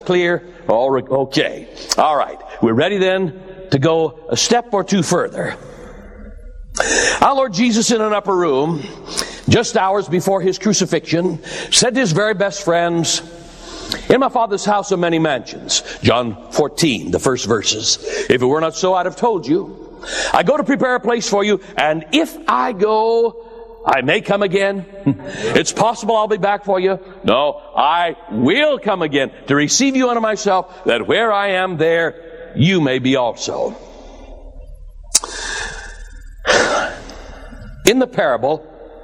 clear? Okay. All right. We're ready then to go a step or two further. Our Lord Jesus, in an upper room, just hours before his crucifixion, said to his very best friends, "In my Father's house are many mansions." John 14, the first verses. "If it were not so, I'd have told you. I go to prepare a place for you, and if I go, I may come again." It's possible I'll be back for you. No, I will come again to receive you unto myself, that where I am, there you may be also. In the parable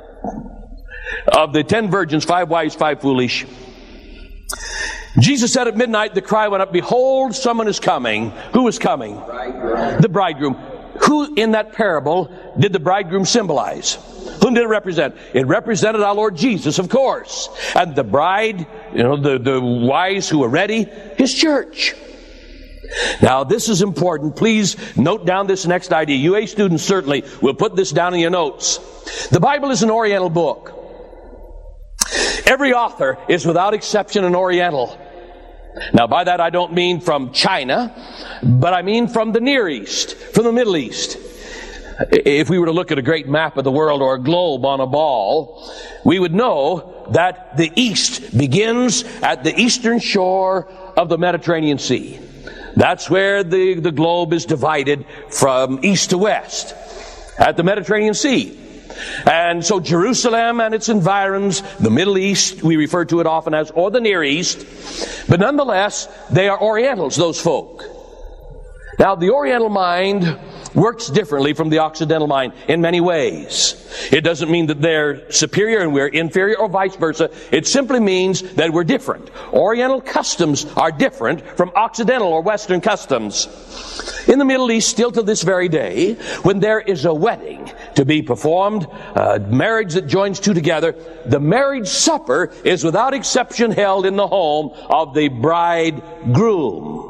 of the 10 virgins, 5 wise, 5 foolish, Jesus said at midnight, the cry went up, "Behold, someone is coming." Who is coming? The bridegroom. Who in that parable did the bridegroom symbolize? Whom did it represent? It represented our Lord Jesus, of course. And the bride, the wise who are ready, his church. Now, this is important. Please note down this next idea. UA students certainly will put this down in your notes. The Bible is an Oriental book. Every author is without exception an Oriental. Now, by that I don't mean from China, but I mean from the Near East, from the Middle East. If we were to look at a great map of the world or a globe on a ball, we would know that the East begins at the eastern shore of the Mediterranean Sea. That's where the globe is divided from east to west, at the Mediterranean Sea. And so Jerusalem and its environs, the Middle East, we refer to it often as, or the Near East. But nonetheless, they are Orientals, those folk. Now, the Oriental mind works differently from the Occidental mind in many ways. It doesn't mean that they're superior and we're inferior or vice versa. It simply means that we're different. Oriental customs are different from Occidental or Western customs. In the Middle East, still to this very day, when there is a wedding to be performed, marriage that joins two together, the marriage supper is without exception held in the home of the bridegroom.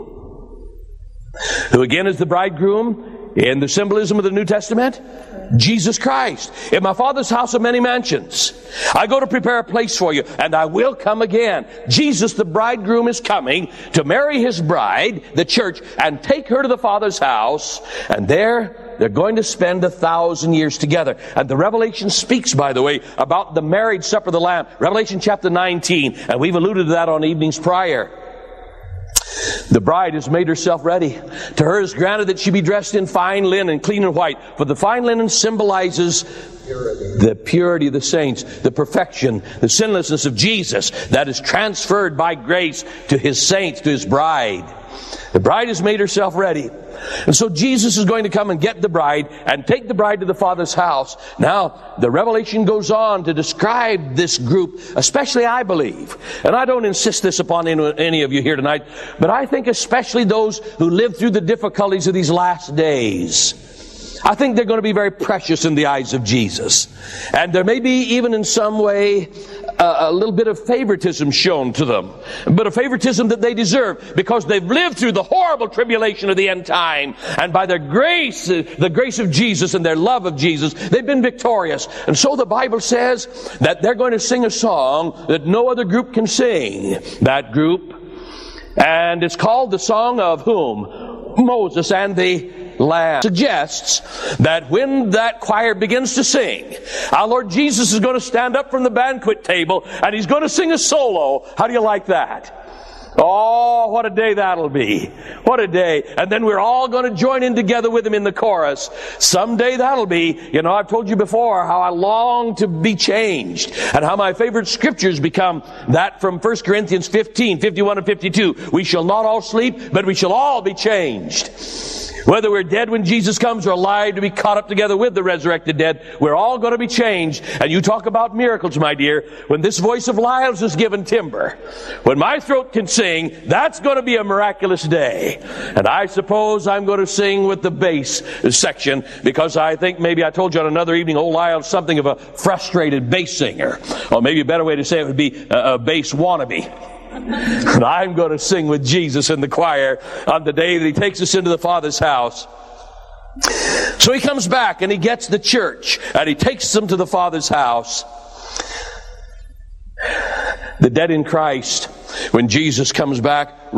Who again is the bridegroom in the symbolism of the New Testament? Jesus Christ. "In my Father's house are many mansions. I go to prepare a place for you, and I will come again." Jesus, the bridegroom, is coming to marry his bride, the church, and take her to the Father's house, and there they're going to spend 1,000 years together. And the Revelation speaks, by the way, about the marriage supper of the Lamb. Revelation chapter 19, and we've alluded to that on evenings prior. The bride has made herself ready. To her is granted that she be dressed in fine linen, clean and white. For the fine linen symbolizes the purity of the saints, the perfection, the sinlessness of Jesus that is transferred by grace to his saints, to his bride. The bride has made herself ready. And so Jesus is going to come and get the bride and take the bride to the Father's house. Now, the Revelation goes on to describe this group, especially I believe, and I don't insist this upon any of you here tonight, but I think especially those who live through the difficulties of these last days. I think they're going to be very precious in the eyes of Jesus. And there may be even in some way a little bit of favoritism shown to them. But a favoritism that they deserve because they've lived through the horrible tribulation of the end time. And by their grace, the grace of Jesus and their love of Jesus, they've been victorious. And so the Bible says that they're going to sing a song that no other group can sing. That group. And it's called the song of whom? Moses and the Lamb. Suggests that when that choir begins to sing, our Lord Jesus is going to stand up from the banquet table and he's going to sing a solo. How do you like that? Oh, what a day that'll be. What a day. And then we're all going to join in together with him in the chorus. Someday that'll be. You know, I've told you before how I long to be changed and how my favorite scriptures become that from 1 Corinthians 15, 51 and 52. We shall not all sleep, but we shall all be changed. Whether we're dead when Jesus comes or alive to be caught up together with the resurrected dead, we're all going to be changed. And you talk about miracles, my dear. When this voice of Lyles is given timbre, when my throat can sing, that's going to be a miraculous day. And I suppose I'm going to sing with the bass section because I think maybe I told you on another evening, old Lyles something of a frustrated bass singer. Or maybe a better way to say it would be a bass wannabe. And I'm going to sing with Jesus in the choir on the day that he takes us into the Father's house. So he comes back and he gets the church and he takes them to the Father's house. The dead in Christ, when Jesus comes back,